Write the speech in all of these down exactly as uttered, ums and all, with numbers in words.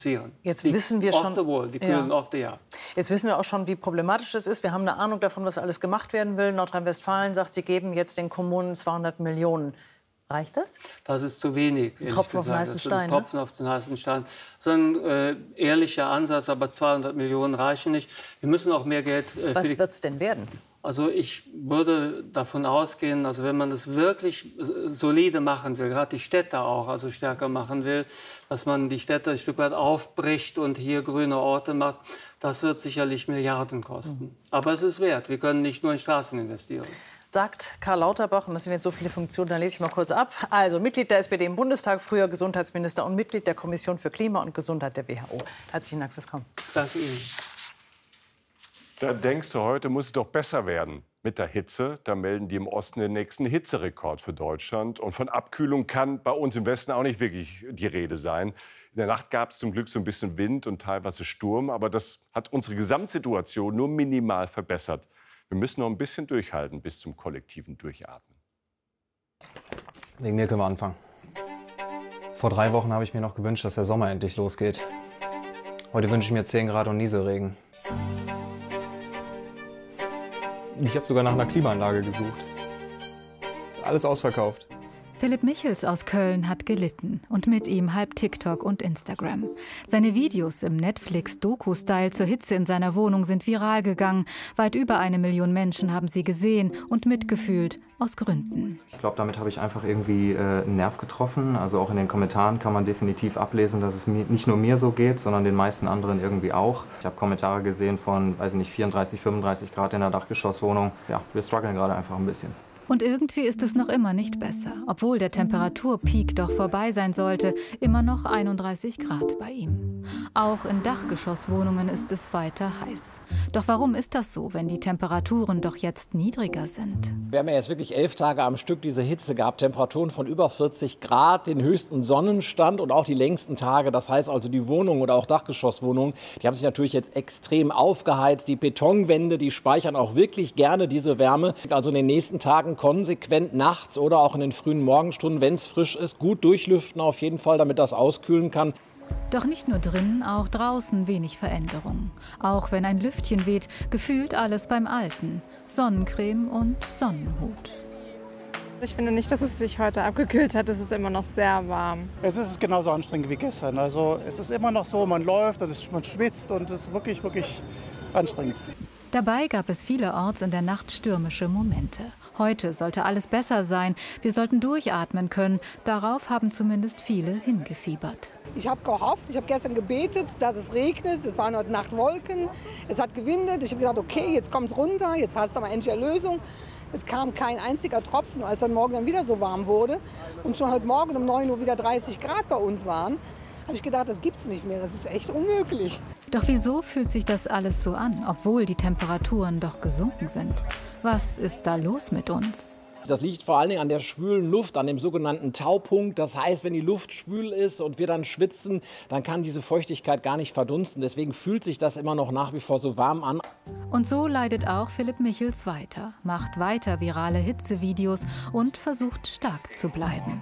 Jetzt die wissen wir Orte schon, wohl, die kühlen ja. Orte, ja. Jetzt wissen wir auch schon, wie problematisch das ist. Wir haben eine Ahnung davon, was alles gemacht werden will. Nordrhein-Westfalen sagt, sie geben jetzt den Kommunen zweihundert Millionen. Reicht das? Das ist zu wenig. Ein Tropfen auf den heißen Stein. Ein Tropfen auf den heißen Stein. Das ist ein äh, ehrlicher Ansatz, aber zweihundert Millionen reichen nicht. Wir müssen auch mehr Geld. Äh, Was wird es denn werden? Also ich würde davon ausgehen, also wenn man das wirklich solide machen will, gerade die Städte auch also stärker machen will, dass man die Städte ein Stück weit aufbricht und hier grüne Orte macht, das wird sicherlich Milliarden kosten. Mhm. Aber es ist wert. Wir können nicht nur in Straßen investieren. Sagt Karl Lauterbach, und das sind jetzt so viele Funktionen, da lese ich mal kurz ab. Also Mitglied der S P D im Bundestag, früher Gesundheitsminister und Mitglied der Kommission für Klima und Gesundheit der W H O. Herzlichen Dank fürs Kommen. Danke Ihnen. Da denkst du, heute muss es doch besser werden mit der Hitze. Da melden die im Osten den nächsten Hitzerekord für Deutschland. Und von Abkühlung kann bei uns im Westen auch nicht wirklich die Rede sein. In der Nacht gab es zum Glück so ein bisschen Wind und teilweise Sturm. Aber das hat unsere Gesamtsituation nur minimal verbessert. Wir müssen noch ein bisschen durchhalten bis zum kollektiven Durchatmen. Wegen mir können wir anfangen. Vor drei Wochen habe ich mir noch gewünscht, dass der Sommer endlich losgeht. Heute wünsche ich mir zehn Grad und Nieselregen. Ich habe sogar nach einer Klimaanlage gesucht. Alles ausverkauft. Philipp Michels aus Köln hat gelitten und mit ihm halb TikTok und Instagram. Seine Videos im Netflix-Doku-Style zur Hitze in seiner Wohnung sind viral gegangen. Weit über eine Million Menschen haben sie gesehen und mitgefühlt, aus Gründen. Ich glaube, damit habe ich einfach irgendwie äh, einen Nerv getroffen. Also auch in den Kommentaren kann man definitiv ablesen, dass es mir, nicht nur mir so geht, sondern den meisten anderen irgendwie auch. Ich habe Kommentare gesehen von, weiß ich nicht, vierunddreißig, fünfunddreißig Grad in der Dachgeschosswohnung. Ja, wir strugglen gerade einfach ein bisschen. Und irgendwie ist es noch immer nicht besser, obwohl der Temperaturpeak doch vorbei sein sollte, immer noch einunddreißig Grad bei ihm. Auch in Dachgeschosswohnungen ist es weiter heiß. Doch warum ist das so, wenn die Temperaturen doch jetzt niedriger sind? Wir haben ja jetzt wirklich elf Tage am Stück diese Hitze gehabt, Temperaturen von über vierzig Grad, den höchsten Sonnenstand und auch die längsten Tage. Das heißt also, die Wohnungen oder auch Dachgeschosswohnungen, die haben sich natürlich jetzt extrem aufgeheizt. Die Betonwände, die speichern auch wirklich gerne diese Wärme. Also in den nächsten Tagen konsequent nachts oder auch in den frühen Morgenstunden, wenn es frisch ist, gut durchlüften auf jeden Fall, damit das auskühlen kann. Doch nicht nur drinnen, auch draußen wenig Veränderung. Auch wenn ein Lüftchen weht, gefühlt alles beim Alten. Sonnencreme und Sonnenhut. Ich finde nicht, dass es sich heute abgekühlt hat. Es ist immer noch sehr warm. Es ist genauso anstrengend wie gestern. Also es ist immer noch so, man läuft, und man schwitzt und es ist wirklich, wirklich anstrengend. Dabei gab es vielerorts in der Nacht stürmische Momente. Heute sollte alles besser sein. Wir sollten durchatmen können. Darauf haben zumindest viele hingefiebert. Ich habe gehofft, ich habe gestern gebetet, dass es regnet. Es waren heute Nacht Wolken. Es hat gewindet. Ich habe gedacht, okay, jetzt kommt es runter. Jetzt hast du mal endlich Erlösung. Es kam kein einziger Tropfen, als dann morgen dann wieder so warm wurde. Und schon heute Morgen um neun Uhr wieder dreißig Grad bei uns waren, habe ich gedacht, das gibt's nicht mehr. Das ist echt unmöglich. Doch wieso fühlt sich das alles so an, obwohl die Temperaturen doch gesunken sind? Was ist da los mit uns? Das liegt vor allen Dingen an der schwülen Luft, an dem sogenannten Taupunkt. Das heißt, wenn die Luft schwül ist und wir dann schwitzen, dann kann diese Feuchtigkeit gar nicht verdunsten. Deswegen fühlt sich das immer noch nach wie vor so warm an. Und so leidet auch Philipp Michels weiter, macht weiter virale Hitzevideos und versucht stark zu bleiben.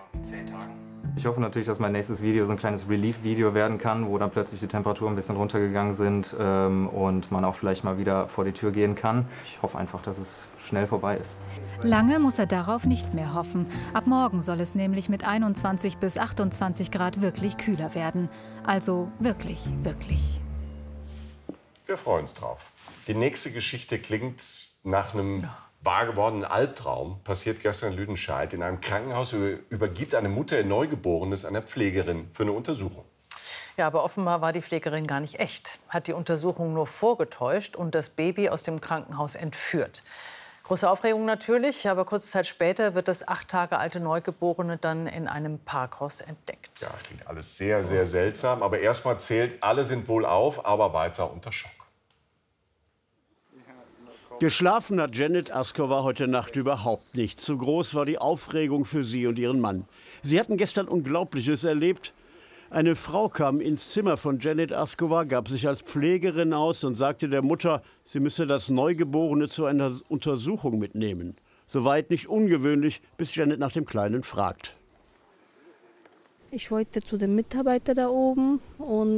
Ich hoffe natürlich, dass mein nächstes Video so ein kleines Relief-Video werden kann, wo dann plötzlich die Temperaturen ein bisschen runtergegangen sind ähm, und man auch vielleicht mal wieder vor die Tür gehen kann. Ich hoffe einfach, dass es schnell vorbei ist. Lange muss er darauf nicht mehr hoffen. Ab morgen soll es nämlich mit einundzwanzig bis achtundzwanzig Grad wirklich kühler werden. Also wirklich, wirklich. Wir freuen uns drauf. Die nächste Geschichte klingt nach einem wahr gewordenen Albtraum. Passiert gestern in Lüdenscheid. In einem Krankenhaus übergibt eine Mutter ihr Neugeborenes einer Pflegerin für eine Untersuchung. Ja, aber offenbar war die Pflegerin gar nicht echt. Hat die Untersuchung nur vorgetäuscht und das Baby aus dem Krankenhaus entführt. Große Aufregung natürlich, aber kurze Zeit später wird das acht Tage alte Neugeborene dann in einem Parkhaus entdeckt. Ja, das klingt alles sehr, sehr seltsam. Aber erstmal zählt, alle sind wohl auf, aber weiter unter Schock. Geschlafen hat Janet Askova heute Nacht überhaupt nicht. Zu groß war die Aufregung für sie und ihren Mann. Sie hatten gestern Unglaubliches erlebt. Eine Frau kam ins Zimmer von Janet Askova, gab sich als Pflegerin aus und sagte der Mutter, sie müsse das Neugeborene zu einer Untersuchung mitnehmen. Soweit nicht ungewöhnlich, bis Janet nach dem Kleinen fragt. Ich wollte zu den Mitarbeitern da oben und